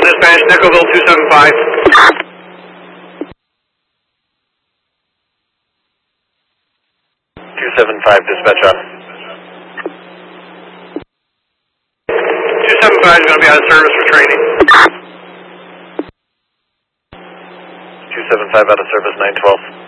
dispatch, Nickelville 275. 275 dispatch on. 275 is going to be out of service for training. 275 out of service, 912.